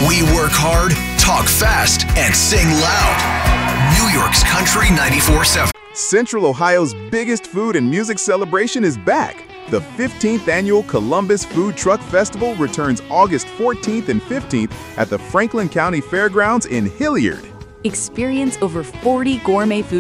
We work hard, talk fast, and sing loud. New York's Country 94.7. Central Ohio's biggest food and music celebration is back. The 15th annual Columbus Food Truck Festival returns August 14th and 15th at the Franklin County Fairgrounds in Hilliard. Experience over 40 gourmet food